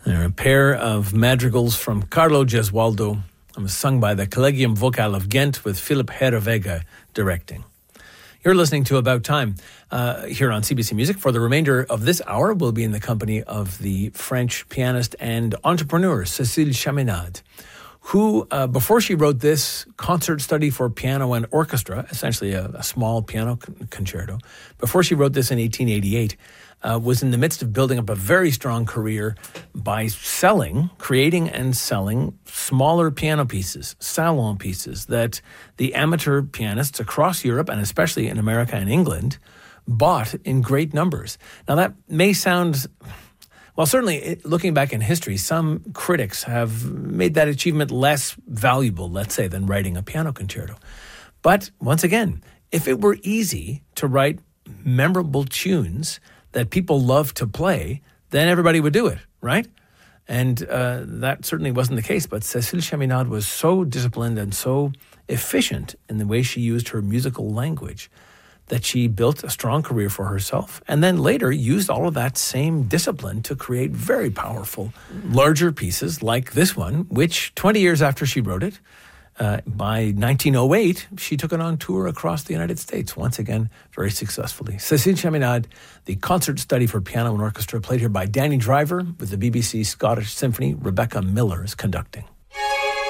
There are a pair of madrigals from Carlo Gesualdo, sung by the Collegium Vocal of Ghent with Philip Herrevega directing. You're listening to About Time here on CBC Music. For the remainder of this hour, we'll be in the company of the French pianist and entrepreneur Cécile Chaminade, who, before she wrote this concert study for piano and orchestra, essentially a small piano concerto, before she wrote this in 1888, was in the midst of building up a very strong career by creating and selling smaller piano pieces, salon pieces, that the amateur pianists across Europe, and especially in America and England, bought in great numbers. Now that may sound... Well, certainly, looking back in history, some critics have made that achievement less valuable, let's say, than writing a piano concerto. But once again, if it were easy to write memorable tunes that people love to play, then everybody would do it, right? And that certainly wasn't the case. But Cécile Chaminade was so disciplined and so efficient in the way she used her musical language that she built a strong career for herself, and then later used all of that same discipline to create very powerful, larger pieces like this one, which 20 years after she wrote it, by 1908, she took it on tour across the United States, once again, very successfully. Cécile Chaminade, the concert study for piano and orchestra, played here by Danny Driver with the BBC Scottish Symphony. Rebecca Miller is conducting.